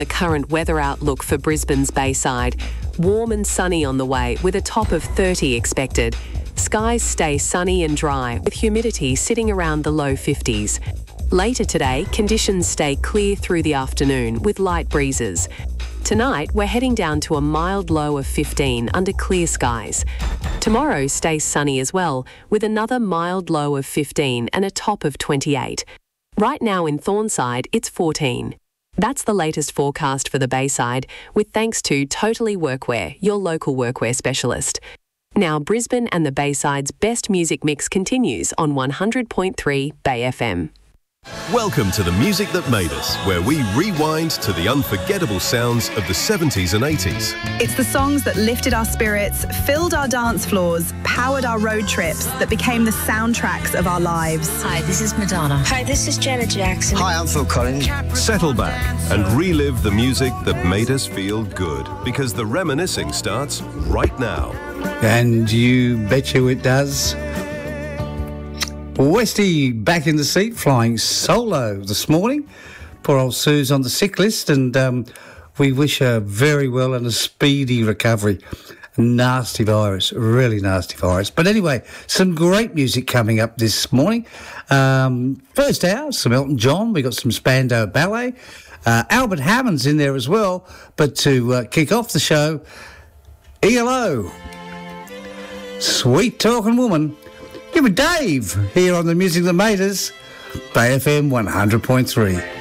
The current weather outlook for Brisbane's Bayside. Warm and sunny on the way, with a top of 30 expected. Skies stay sunny and dry, with humidity sitting around the low 50s. Later today, conditions stay clear through the afternoon, with light breezes. Tonight, we're heading down to a mild low of 15 under clear skies. Tomorrow stays sunny as well, with another mild low of 15 and a top of 28. Right now in Thornside, it's 14. That's the latest forecast for the Bayside, with thanks to Totally Workwear, your local workwear specialist. Now Brisbane and the Bayside's best music mix continues on 100.3 Bay FM. Welcome to the Music That Made Us, where we rewind to the unforgettable sounds of the 70s and 80s. It's the songs that lifted our spirits, filled our dance floors, powered our road trips, that became the soundtracks of our lives. Hi, this is Madonna. Hi, this is Janet Jackson. Hi, I'm Phil Collins. Settle back and relive the music that made us feel good, because the reminiscing starts right now. And you bet you it does. Westy back in the seat, flying solo this morning. Poor old Sue's on the sick list, and we wish her very well and a speedy recovery. Nasty virus, really nasty virus. But anyway, some great music coming up this morning. First hour, some Elton John. We got some Spandau Ballet. Albert Hammond's in there as well. But to kick off the show, ELO, Sweet Talking Woman. Give it Dave here on the Music That Made Us, Bay FM 100.3.